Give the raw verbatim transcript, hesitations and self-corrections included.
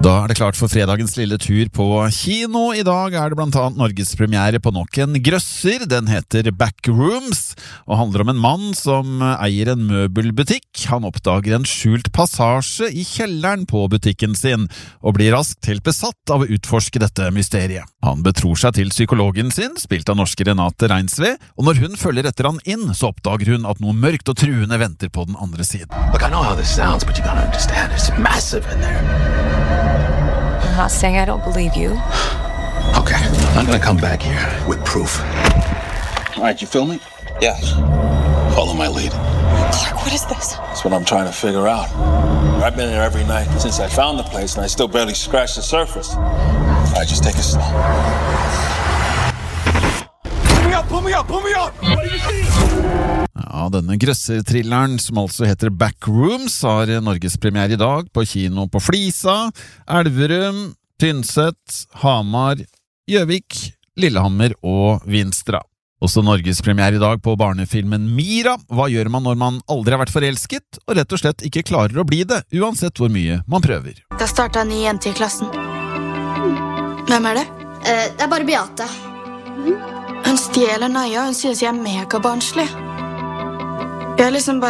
Da er det klart for fredagens lille tur på kino. I dag er det blant annet Norges premiere på nok en grøsser. Den heter Backrooms, og handler om en mann som eier en møbelbutikk. Han oppdager en skjult passasje i kjelleren på butikken sin, og blir raskt helt besatt av å utforske dette mysteriet. Han betror seg til psykologen sin, spilt av norske Renate Reinsve, og når hun følger etter han inn, så oppdager hun at noe mørkt og truende venter på den andre siden. Look, I know how this sounds, but you gotta understand, it's massive in there. I'm not saying I don't believe you. Okay, I'm gonna come back here with proof. All right, you feel me? Yeah. Follow my lead. Clark, what is this? That's what I'm trying to figure out. I've been here every night since I found the place, and I still barely scratched the surface. All right, just take it slow. Pull me up, pull me up, pull me up! What do you see? Ja, denne grøsserthrilleren, som altså heter Backrooms, har norgespremiere i dag på kino på Flisa, Elverum, Tynset, Hamar, Gjøvik, Lillehammer og Vinstra. Også norgespremiere i dag på barnefilmen Mira. Hva gjør man når man aldri har vært forelsket, og rett og slett ikke klarer å bli det, uansett hvor mye man prøver? Det startet en ny jente i klassen. Hvem er det? Eh, det er bare Beate. Hun stjeler Naja, hun synes jeg er megabarnslig. Jeg er liksom bare